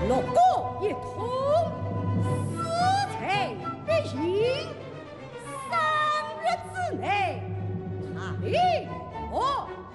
六国一统，四才必行，3日之内，他令我。